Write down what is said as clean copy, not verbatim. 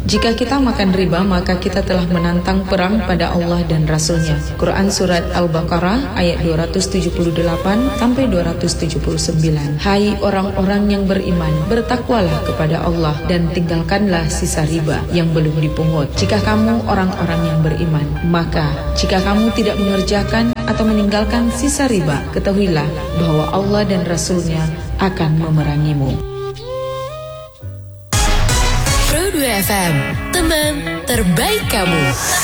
Jika kita makan riba, maka kita telah menantang perang pada Allah dan Rasul-Nya. Quran Surat Al-Baqarah ayat 278 sampai 279. Hai orang-orang yang beriman, bertakwalah kepada Allah dan tinggalkanlah sisa riba yang belum dipungut. Jika kamu orang-orang yang beriman, maka jika kamu tidak mengerjakan atau meninggalkan sisa riba, ketahuilah bahwa Allah dan Rasul-Nya akan memerangimu. Pro 2 FM, teman terbaik kamu.